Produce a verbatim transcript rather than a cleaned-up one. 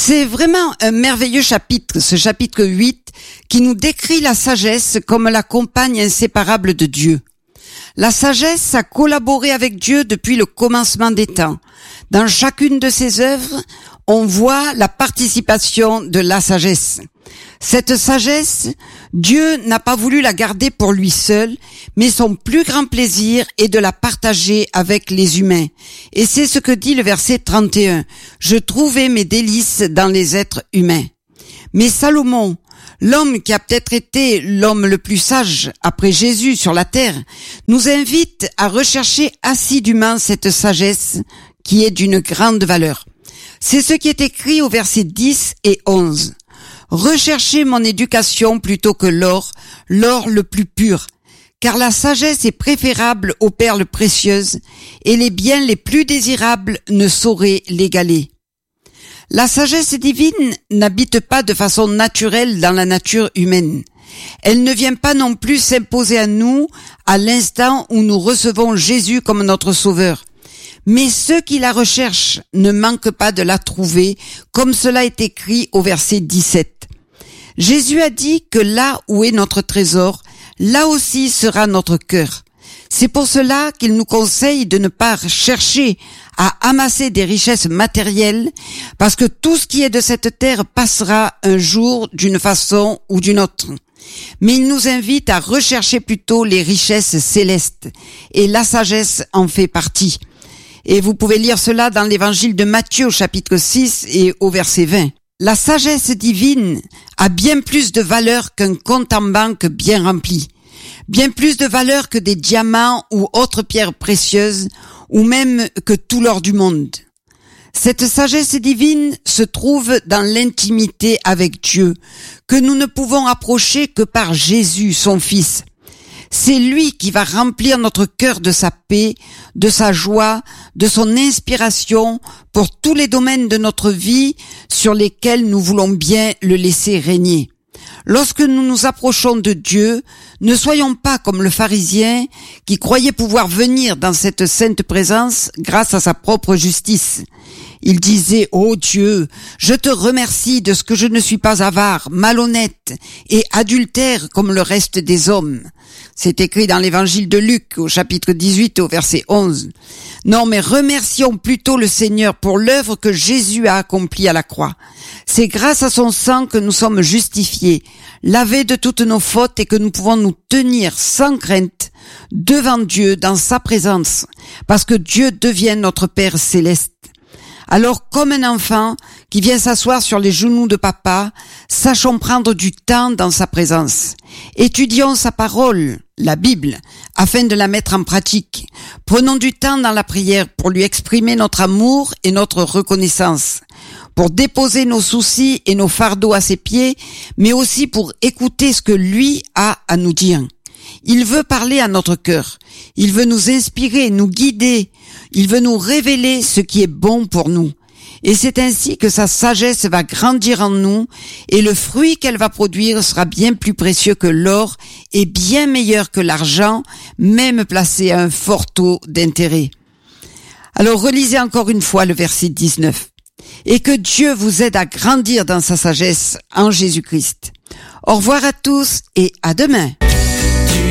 C'est vraiment un merveilleux chapitre, ce chapitre huit, qui nous décrit la sagesse comme la compagne inséparable de Dieu. La sagesse a collaboré avec Dieu depuis le commencement des temps. Dans chacune de ses œuvres, on voit la participation de la sagesse. Cette sagesse, Dieu n'a pas voulu la garder pour lui seul, mais son plus grand plaisir est de la partager avec les humains. Et c'est ce que dit le verset trente et un. « Je trouvais mes délices dans les êtres humains ». Mais Salomon, l'homme qui a peut-être été l'homme le plus sage après Jésus sur la terre, nous invite à rechercher assidûment cette sagesse qui est d'une grande valeur. C'est ce qui est écrit au verset dix et onze. Recherchez mon éducation plutôt que l'or, l'or le plus pur, car la sagesse est préférable aux perles précieuses, et les biens les plus désirables ne sauraient l'égaler. La sagesse divine n'habite pas de façon naturelle dans la nature humaine. Elle ne vient pas non plus s'imposer à nous à l'instant où nous recevons Jésus comme notre Sauveur. Mais ceux qui la recherchent ne manquent pas de la trouver, comme cela est écrit au verset dix-sept. Jésus a dit que là où est notre trésor, là aussi sera notre cœur. C'est pour cela qu'il nous conseille de ne pas chercher à amasser des richesses matérielles, parce que tout ce qui est de cette terre passera un jour d'une façon ou d'une autre. Mais il nous invite à rechercher plutôt les richesses célestes, et la sagesse en fait partie. Et vous pouvez lire cela dans l'évangile de Matthieu au chapitre six et au verset vingt. La sagesse divine a bien plus de valeur qu'un compte en banque bien rempli, bien plus de valeur que des diamants ou autres pierres précieuses, ou même que tout l'or du monde. Cette sagesse divine se trouve dans l'intimité avec Dieu, que nous ne pouvons approcher que par Jésus, son Fils. C'est lui qui va remplir notre cœur de sa paix, de sa joie, de son inspiration pour tous les domaines de notre vie sur lesquels nous voulons bien le laisser régner. Lorsque nous nous approchons de Dieu, ne soyons pas comme le pharisien qui croyait pouvoir venir dans cette sainte présence grâce à sa propre justice. Il disait « Ô Dieu, je te remercie de ce que je ne suis pas avare, malhonnête et adultère comme le reste des hommes. » C'est écrit dans l'évangile de Luc au chapitre dix-huit au verset onze. Non, mais remercions plutôt le Seigneur pour l'œuvre que Jésus a accomplie à la croix. C'est grâce à son sang que nous sommes justifiés, lavés de toutes nos fautes et que nous pouvons nous tenir sans crainte devant Dieu dans sa présence, parce que Dieu devient notre Père céleste. Alors, comme un enfant qui vient s'asseoir sur les genoux de papa, sachons prendre du temps dans sa présence. Étudions sa parole, la Bible, afin de la mettre en pratique. Prenons du temps dans la prière pour lui exprimer notre amour et notre reconnaissance, pour déposer nos soucis et nos fardeaux à ses pieds, mais aussi pour écouter ce que lui a à nous dire. Il veut parler à notre cœur. Il veut nous inspirer, nous guider. Il veut nous révéler ce qui est bon pour nous. Et c'est ainsi que sa sagesse va grandir en nous et le fruit qu'elle va produire sera bien plus précieux que l'or et bien meilleur que l'argent, même placé à un fort taux d'intérêt. Alors relisez encore une fois le verset dix-neuf. Et que Dieu vous aide à grandir dans sa sagesse en Jésus-Christ. Au revoir à tous et à demain.